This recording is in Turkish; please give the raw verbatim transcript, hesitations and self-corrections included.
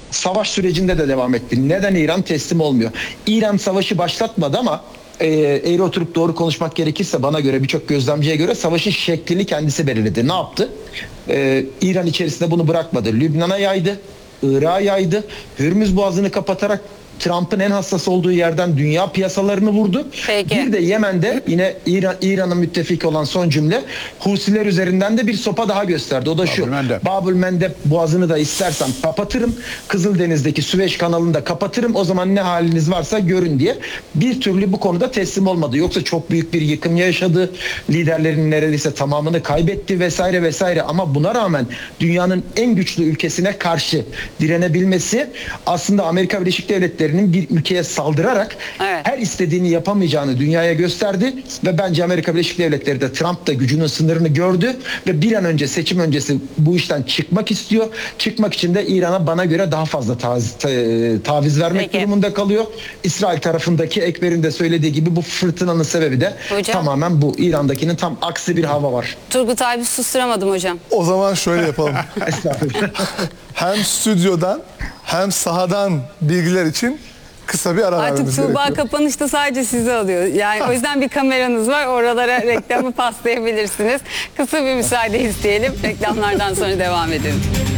savaş sürecinde de devam etti. Neden İran teslim olmuyor? İran savaşı başlatmadı ama e, eğri oturup doğru konuşmak gerekirse bana göre, birçok gözlemciye göre savaşın şeklini kendisi belirledi. Ne yaptı? E, İran içerisinde bunu bırakmadı. Lübnan'a yaydı, Irak'a yaydı. Hürmüz Boğazı'nı kapatarak Trump'ın en hassas olduğu yerden dünya piyasalarını vurdu. Peki. Bir de Yemen'de yine İran, İran'ın müttefik olan son cümle, Husiler üzerinden de bir sopa daha gösterdi. O da şu: Babülmendeb. Babülmendeb boğazını da istersen kapatırım, Kızıldeniz'deki Süveyş kanalını da kapatırım, o zaman ne haliniz varsa görün diye. Bir türlü bu konuda teslim olmadı. Yoksa çok büyük bir yıkım yaşadı. Liderlerinin neredeyse tamamını kaybetti vesaire vesaire. Ama buna rağmen dünyanın en güçlü ülkesine karşı direnebilmesi, aslında Amerika Birleşik Devletleri bir ülkeye saldırarak evet. her istediğini yapamayacağını dünyaya gösterdi ve bence Amerika Birleşik Devletleri de, Trump da gücünün sınırını gördü ve bir an önce, seçim öncesi bu işten çıkmak istiyor. Çıkmak için de İran'a bana göre daha fazla taviz, taviz vermek Peki. durumunda kalıyor. İsrail tarafındaki Ekber'in de söylediği gibi bu fırtınanın sebebi de hocam, tamamen bu. İran'dakinin tam aksi bir hava var. Turgut abi susturamadım hocam. O zaman şöyle yapalım. Estağfurullah. Hem stüdyodan hem sahadan bilgiler için kısa bir ara Artık vermemiz Tuğba gerekiyor. kapanışta sadece sizi alıyor. Yani o yüzden bir kameranız var. Oralara reklamı paslayabilirsiniz. Kısa bir müsaade isteyelim. Reklamlardan sonra devam edelim.